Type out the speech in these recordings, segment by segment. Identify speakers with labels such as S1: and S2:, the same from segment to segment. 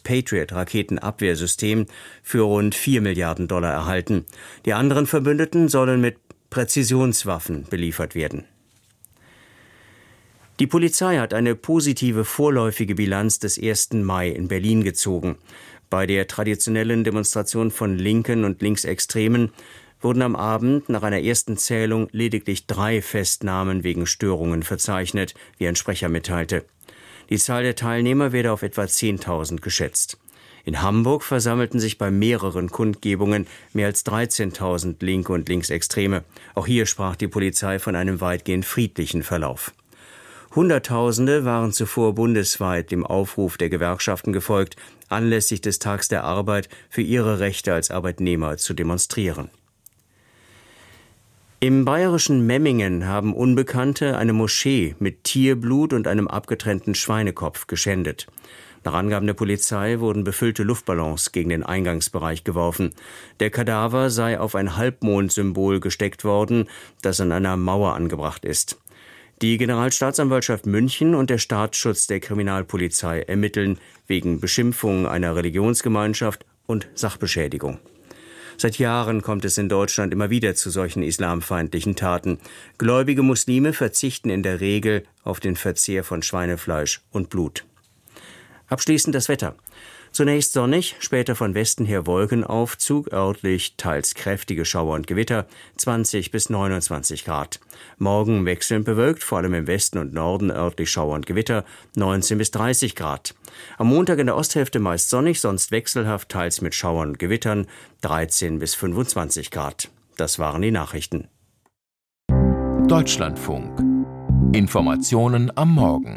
S1: Patriot-Raketenabwehrsystem für rund $4 Milliarden erhalten. Die anderen Verbündeten sollen mit Präzisionswaffen beliefert werden. Die Polizei hat eine positive vorläufige Bilanz des 1. Mai in Berlin gezogen. Bei der traditionellen Demonstration von Linken und Linksextremen wurden am Abend nach einer ersten Zählung lediglich 3 Festnahmen wegen Störungen verzeichnet, wie ein Sprecher mitteilte. Die Zahl der Teilnehmer werde auf etwa 10.000 geschätzt. In Hamburg versammelten sich bei mehreren Kundgebungen mehr als 13.000 Linke und Linksextreme. Auch hier sprach die Polizei von einem weitgehend friedlichen Verlauf. Hunderttausende waren zuvor bundesweit dem Aufruf der Gewerkschaften gefolgt, anlässlich des Tags der Arbeit für ihre Rechte als Arbeitnehmer zu demonstrieren. Im bayerischen Memmingen haben Unbekannte eine Moschee mit Tierblut und einem abgetrennten Schweinekopf geschändet. Nach Angaben der Polizei wurden befüllte Luftballons gegen den Eingangsbereich geworfen. Der Kadaver sei auf ein Halbmondsymbol gesteckt worden, das an einer Mauer angebracht ist. Die Generalstaatsanwaltschaft München und der Staatsschutz der Kriminalpolizei ermitteln wegen Beschimpfung einer Religionsgemeinschaft und Sachbeschädigung. Seit Jahren kommt es in Deutschland immer wieder zu solchen islamfeindlichen Taten. Gläubige Muslime verzichten in der Regel auf den Verzehr von Schweinefleisch und Blut. Abschließend das Wetter. Zunächst sonnig, später von Westen her Wolkenaufzug, örtlich teils kräftige Schauer und Gewitter, 20 bis 29 Grad. Morgen wechselnd bewölkt, vor allem im Westen und Norden örtlich Schauer und Gewitter, 19 bis 30 Grad. Am Montag in der Osthälfte meist sonnig, sonst wechselhaft, teils mit Schauern und Gewittern, 13 bis 25 Grad. Das waren die Nachrichten.
S2: Deutschlandfunk. Informationen am Morgen.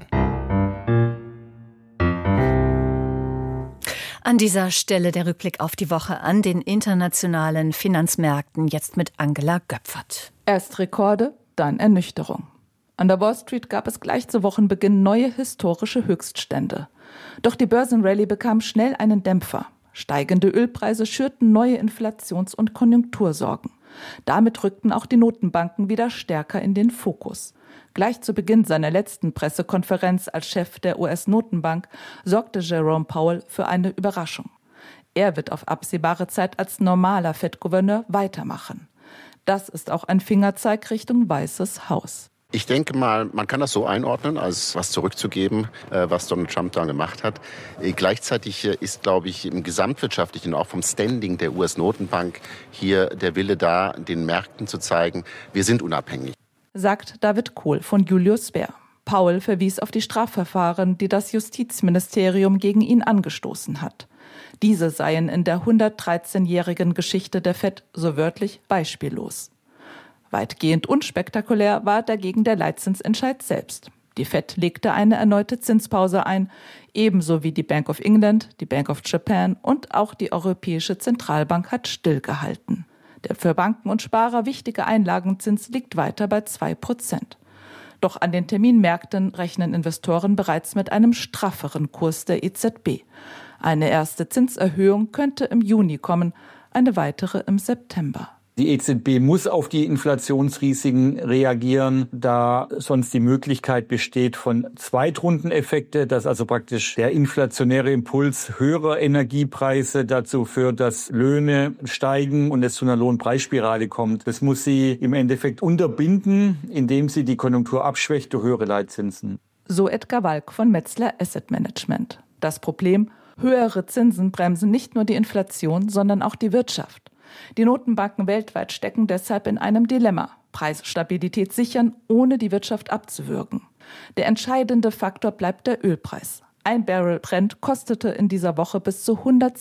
S3: An dieser Stelle der Rückblick auf die Woche an den internationalen Finanzmärkten, jetzt mit Angela Göpfert.
S4: Erst Rekorde, dann Ernüchterung. An der Wall Street gab es gleich zu Wochenbeginn neue historische Höchststände. Doch die Börsenrallye bekam schnell einen Dämpfer. Steigende Ölpreise schürten neue Inflations- und Konjunktursorgen. Damit rückten auch die Notenbanken wieder stärker in den Fokus. Gleich zu Beginn seiner letzten Pressekonferenz als Chef der US-Notenbank sorgte Jerome Powell für eine Überraschung. Er wird auf absehbare Zeit als normaler Fed-Gouverneur weitermachen. Das ist auch ein Fingerzeig Richtung Weißes Haus.
S5: Ich denke mal, man kann das so einordnen, als was zurückzugeben, was Donald Trump da gemacht hat. Gleichzeitig ist, glaube ich, im gesamtwirtschaftlichen, auch vom Standing der US-Notenbank hier der Wille da, den Märkten zu zeigen, wir sind unabhängig. Sagt David Kohl von Julius Baer. Powell verwies auf die Strafverfahren, die das Justizministerium gegen ihn angestoßen hat. Diese seien in der 113-jährigen Geschichte der Fed so wörtlich beispiellos. Weitgehend unspektakulär war dagegen der Leitzinsentscheid selbst. Die Fed legte eine erneute Zinspause ein, ebenso wie die Bank of England, die Bank of Japan und auch die Europäische Zentralbank hat stillgehalten. Der für Banken und Sparer wichtige Einlagenzins liegt weiter bei 2%. Doch an den Terminmärkten rechnen Investoren bereits mit einem strafferen Kurs der EZB. Eine erste Zinserhöhung könnte im Juni kommen, eine weitere im September.
S6: Die EZB muss auf die Inflationsrisiken reagieren, da sonst die Möglichkeit besteht von Zweitrundeneffekte, dass also praktisch der inflationäre Impuls höherer Energiepreise dazu führt, dass Löhne steigen und es zu einer Lohnpreisspirale kommt. Das muss sie im Endeffekt unterbinden, indem sie die Konjunktur abschwächt durch höhere Leitzinsen.
S4: So Edgar Walk von Metzler Asset Management. Das Problem: höhere Zinsen bremsen nicht nur die Inflation, sondern auch die Wirtschaft. Die Notenbanken weltweit stecken deshalb in einem Dilemma: Preisstabilität sichern, ohne die Wirtschaft abzuwürgen. Der entscheidende Faktor bleibt der Ölpreis. Ein Barrel Brent kostete in dieser Woche bis zu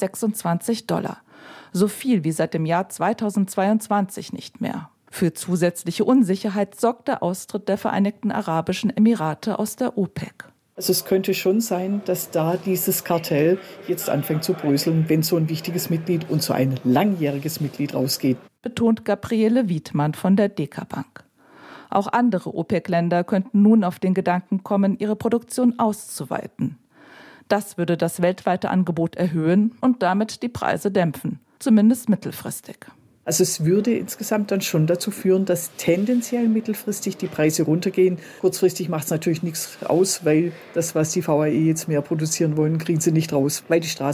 S4: $126. So viel wie seit dem Jahr 2022 nicht mehr. Für zusätzliche Unsicherheit sorgt der Austritt der Vereinigten Arabischen Emirate aus der OPEC.
S7: Also es könnte schon sein, dass da dieses Kartell jetzt anfängt zu bröseln, wenn so ein wichtiges Mitglied und so ein langjähriges Mitglied rausgeht.
S4: Betont Gabriele Wiedmann von der DK Bank. Auch andere OPEC-Länder könnten nun auf den Gedanken kommen, ihre Produktion auszuweiten. Das würde das weltweite Angebot erhöhen und damit die Preise dämpfen, zumindest mittelfristig.
S7: Also es würde insgesamt dann schon dazu führen, dass tendenziell mittelfristig die Preise runtergehen. Kurzfristig macht es natürlich nichts aus, weil das, was die VAE jetzt mehr produzieren wollen, kriegen sie nicht raus, weil die Straßen